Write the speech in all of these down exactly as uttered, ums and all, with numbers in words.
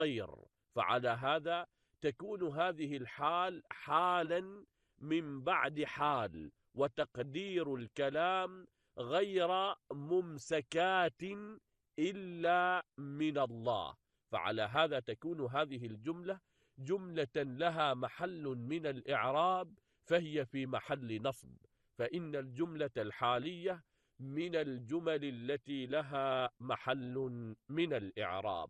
غير، فعلى هذا تكون هذه الحال حالا من بعد حال، وتقدير الكلام غير ممسكات إلا من الله. فعلى هذا تكون هذه الجملة جملة لها محل من الإعراب، فهي في محل نصب. فإن الجملة الحالية من الجمل التي لها محل من الإعراب.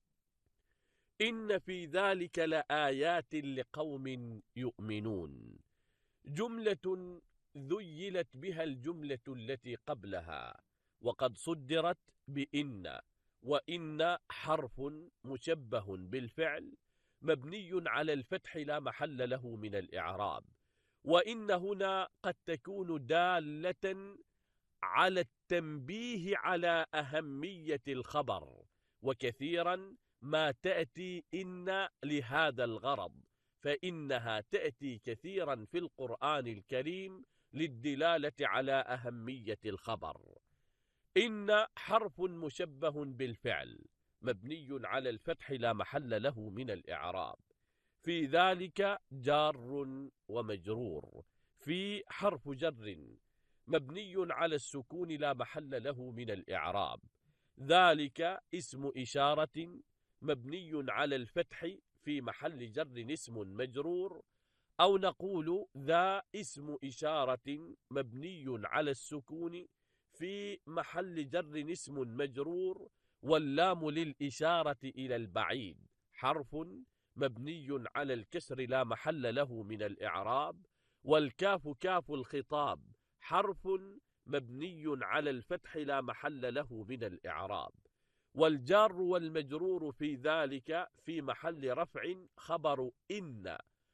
إن في ذلك لآيات لقوم يؤمنون، جملة ذيلت بها الجملة التي قبلها، وقد صدرت بإن، وإن حرف مشبه بالفعل مبني على الفتح لا محل له من الإعراب. وإن هنا قد تكون دالة على التنبيه على أهمية الخبر، وكثيرا ما تأتي إن لهذا الغرض، فإنها تأتي كثيرا في القرآن الكريم للدلالة على أهمية الخبر. إن حرف مشبه بالفعل مبني على الفتح لا محل له من الإعراب. في ذلك جار ومجرور. في حرف جر مبني على السكون لا محل له من الإعراب. ذلك اسم إشارة مبني على الفتح في محل جر اسم مجرور، أو نقول ذا اسم إشارة مبني على السكون في محل جر اسم مجرور، واللام للإشارة إلى البعيد حرف مبني على الكسر لا محل له من الإعراب. والكاف كاف الخطاب حرف مبني على الفتح لا محل له من الإعراب. والجار والمجرور في ذلك في محل رفع خبر إن،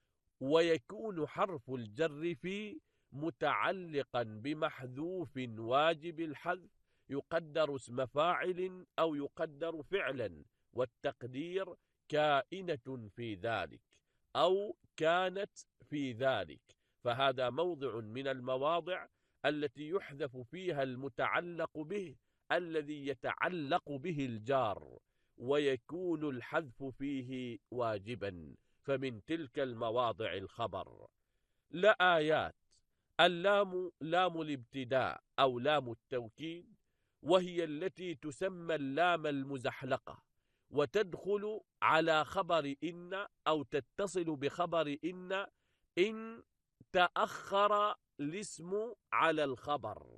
ويكون حرف الجر في متعلقا بمحذوف واجب الحذف يقدر اسم فاعل أو يقدر فعلا، والتقدير كائنة في ذلك أو كانت في ذلك. فهذا موضع من المواضع التي يحذف فيها المتعلق به الذي يتعلق به الجار، ويكون الحذف فيه واجبا، فمن تلك المواضع الخبر. لآيات، اللام لام الابتداء أو لام التوكيد، وهي التي تسمى اللام المزحلقة، وتدخل على خبر إن أو تتصل بخبر إن إن تأخر الاسم على الخبر،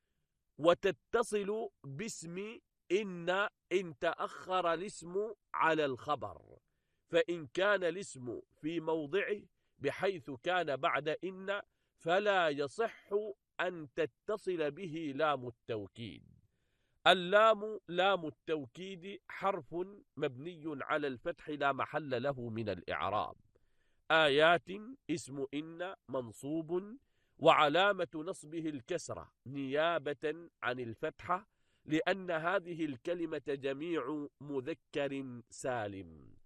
وتتصل باسم إن إن تأخر الاسم على الخبر. فإن كان الاسم في موضعه بحيث كان بعد إن فلا يصح أن تتصل به لام التوكيد. اللام لام التوكيد حرف مبني على الفتح لا محل له من الإعراب. آيات اسم إن منصوب، وعلامة نصبه الكسرة نيابة عن الفتحة، لأن هذه الكلمة جميع مذكر سالم.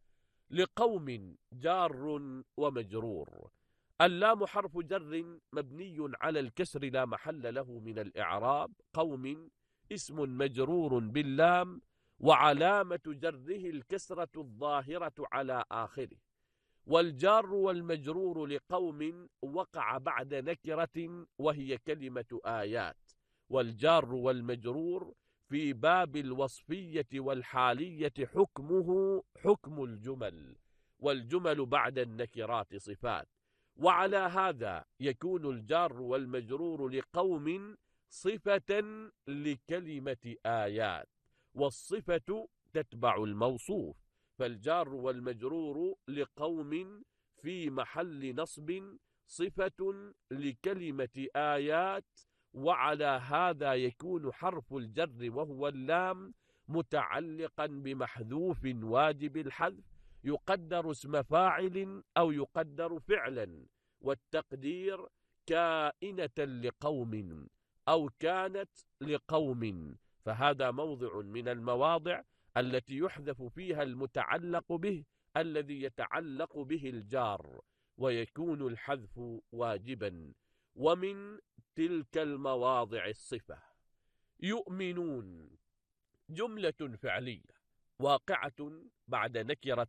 لقوم جار ومجرور. اللام حرف جر مبني على الكسر لا محل له من الإعراب. قوم اسم مجرور باللام، وعلامة جره الكسرة الظاهرة على آخره. والجار والمجرور لقوم وقع بعد نكرة وهي كلمة آيات. والجار والمجرور في باب الوصفية والحالية حكمه حكم الجمل، والجمل بعد النكرات صفات. وعلى هذا يكون الجار والمجرور لقوم صفة لكلمة آيات، والصفة تتبع الموصوف. فالجار والمجرور لقوم في محل نصب صفة لكلمة آيات، وعلى هذا يكون حرف الجر وهو اللام متعلقا بمحذوف واجب الحذف يقدر اسم فاعل أو يقدر فعلا، والتقدير كائنة لقوم أو كانت لقوم. فهذا موضع من المواضع التي يحذف فيها المتعلق به الذي يتعلق به الجار، ويكون الحذف واجبا. ومن تلك المواضع الصفة. يؤمنون جملة فعلية واقعة بعد نكرة